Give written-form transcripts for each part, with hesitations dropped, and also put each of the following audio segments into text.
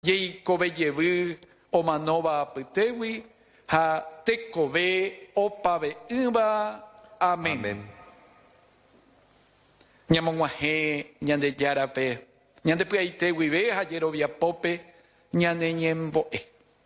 Yei kobe yevu omanova apitewi, ha te kobe opave imba. Amén. Amén. Ñamonguaje, ñande yarape, ñande puaite wibe, hayero viapope, ñande ñemboe.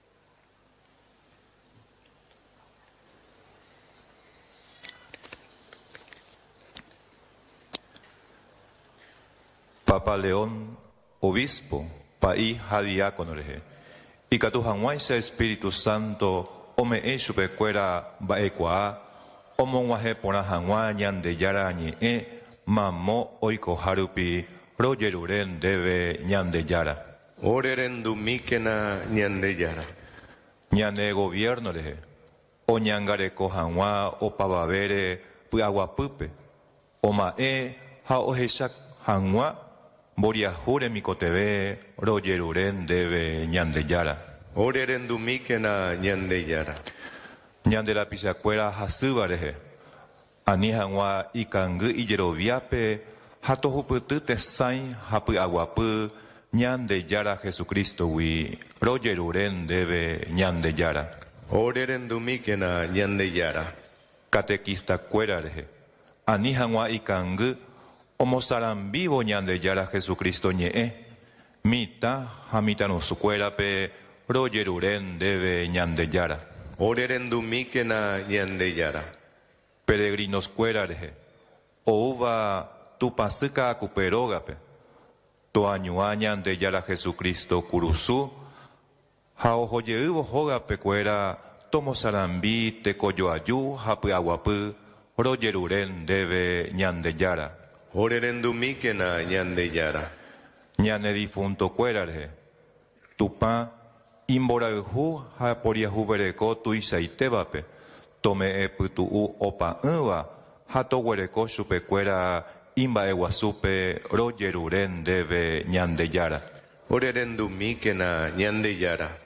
Papa León, obispo, país diácono reje. Y catujanguaisa Espíritu Santo, ome e chupecuera baekua, omonguaje pona jangua ñande yara ñe mamo oiko harupi, royeruren debe ñande yara. Oreren dumíquena ñande yara. Ñande gobierno reje. O ñangareko jangua o pavavere puaguapupe. Oma ha ojeshak jangua. Boriahure mikotebe, royeruren debe ñande yara. Oreren dumíquena ñande yara. Ñande la pisacuera hasubareje. Anijangua ikangu iyeroviape, hatohuputute sain hapu aguapu, ñande yara Jesucristo wi, royeruren debe ñande yara. Oreren dumíquena ñande yara. Catequista cuerareje. Anijangua ikangu Omosaran vivo ñande yara Jesucristo ñe. Mita hamita no sucuerape royeruren debe ñande yara. Oreren dumíquena ñande yara. Peregrinos cuerareje. Ouva tupasuka cuperogape. Toañua ñande yara Jesucristo curusu. Haojoyeuvo jogape cuera tomosarambi tecoyoayu hapu aguapu royeruren debe ñande yara. Oreren dumíquena ñande yara. Ñane difunto cuerare. Tupa imborauhu ha poriahu vereko tuisaitevape. Tome eputu opa uva. Ha toguereko chupecuera imbaeguasupe royeruren debe ñande yara. Oreren dumíquena ñande yara.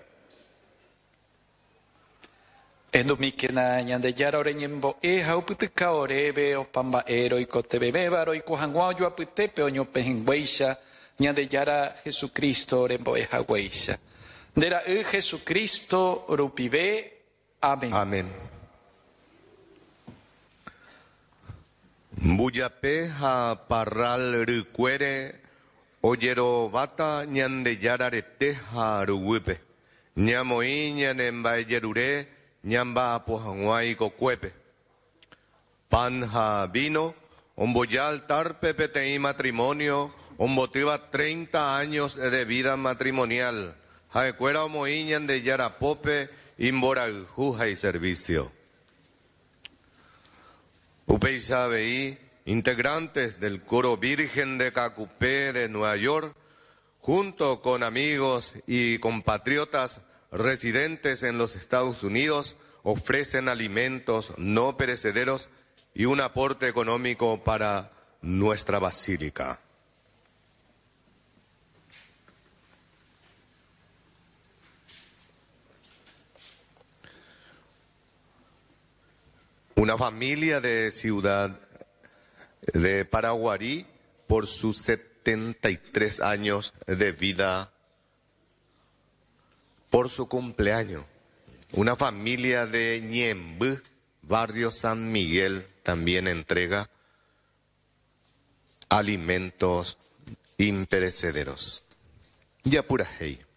Endomíquena ñande yara oreñembo hauputuka orebe opambaero ikotebebeba ikohangua yoaputepe oñopehengüeixa ñande yara Jesucristo oremboe hagüeixa. Ndera Jesucristo rupibe. Amén. Amén. Mbuyape ha parral rykuere oyero vata ñande yara rete ha rugupe. Ñamoi ñane mbaeyerure ñamba apojanguay cocuepe. Panja vino, omboyal tarpe petei matrimonio, ombotiva 30 años de vida matrimonial. Jaecuera omoiñan de yarapope, imboraljuja y servicio. Upeisabeí, integrantes del coro Virgen de Cacupé de Nueva York, junto con amigos y compatriotas residentes en los Estados Unidos, ofrecen alimentos no perecederos y un aporte económico para nuestra basílica. Una familia de Ciudad de Paraguarí, por sus 73 años de vida, por su cumpleaños. Una familia de Ñembú, barrio San Miguel, también entrega alimentos imperecederos. Yapurajey.